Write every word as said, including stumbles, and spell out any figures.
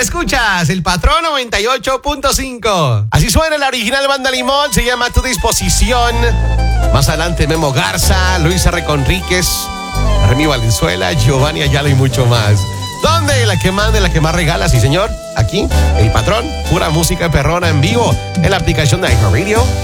Escuchas el Patrón noventa y ocho punto cinco. Así suena la original Banda Limón, se llama Tu Disposición. Más adelante Memo Garza, Luis R. Conríquez, Remy Valenzuela, Giovanni Ayala y mucho más. ¿Dónde? La que manda, la que más regala, sí señor. Aquí, el Patrón, pura música perrona en vivo en la aplicación de iHeartRadio.